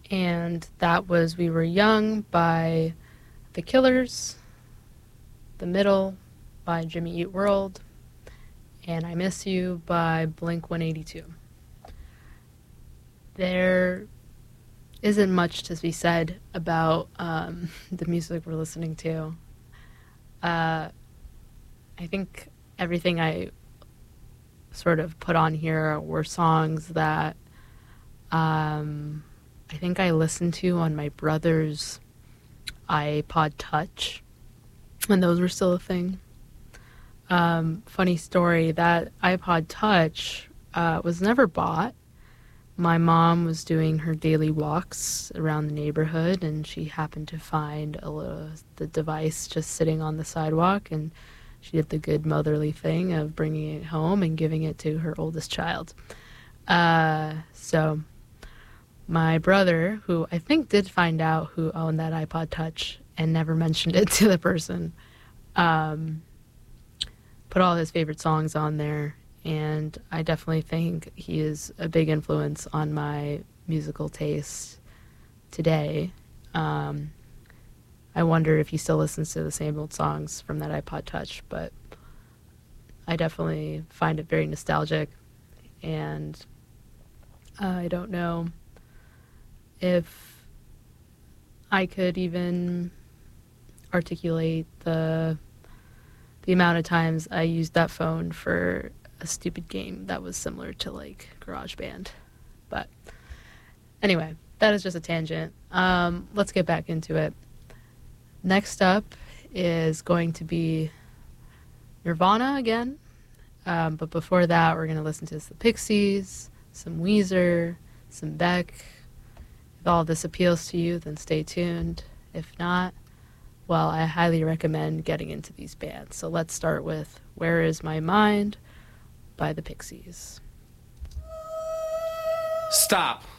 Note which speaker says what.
Speaker 1: And that was We Were Young by The Killers, The Middle by Jimmy Eat World, and I Miss You by Blink-182. There isn't much to be said about the music we're listening to. I think everything I sort of put on here were songs that I think I listened to on my brother's iPod Touch when those were still a thing. Funny story, that iPod Touch was never bought. My mom was doing her daily walks around the neighborhood, and she happened to find the device just sitting on the sidewalk, and she did the good motherly thing of bringing it home and giving it to her oldest child. So my brother, who I think did find out who owned that iPod Touch and never mentioned it to the person, put all his favorite songs on there, and I definitely think he is a big influence on my musical taste today. I wonder if he still listens to the same old songs from that iPod Touch, but I definitely find it very nostalgic, and I don't know if I could even articulate the amount of times I used that phone for a stupid game that was similar to like GarageBand. But anyway, that is just a tangent. Let's get back into it. Next up is going to be Nirvana again. But before that, we're going to listen to the Pixies, some Weezer, some Beck. If all this appeals to you, then stay tuned. If not, well, I highly recommend getting into these bands. So let's start with Where Is My Mind by the Pixies.
Speaker 2: Stop.